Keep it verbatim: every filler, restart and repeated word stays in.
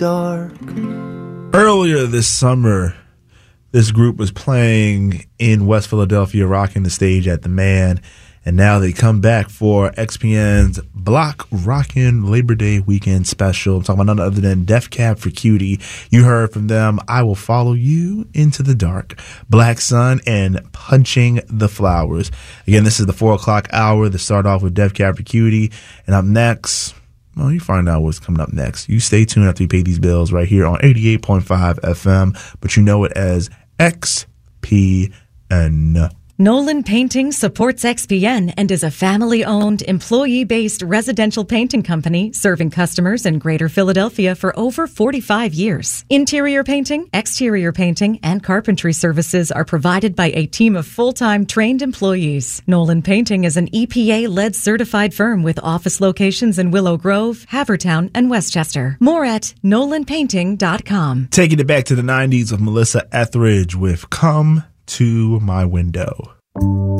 dark. Earlier this summer, this group was playing in West Philadelphia, rocking the stage at the Man, and now they come back for X P N's Block Rockin' Labor Day Weekend Special. I'm talking about none other than Def Cab for Cutie. You heard from them, I Will Follow You Into the Dark, Black Sun, and Punching the Flowers. Again, this is the four o'clock hour. They start off with Def Cab for Cutie, and up next, well, you find out what's coming up next. You stay tuned after you pay these bills right here on eighty-eight point five F M, but you know it as X P N. Nolan Painting supports X P N and is a family-owned, employee-based residential painting company serving customers in Greater Philadelphia for over forty-five years. Interior painting, exterior painting, and carpentry services are provided by a team of full-time trained employees. Nolan Painting is an E P A-led certified firm with office locations in Willow Grove, Havertown, and Westchester. More at nolan painting dot com. Taking it back to the nineties with Melissa Etheridge with Come to My Window.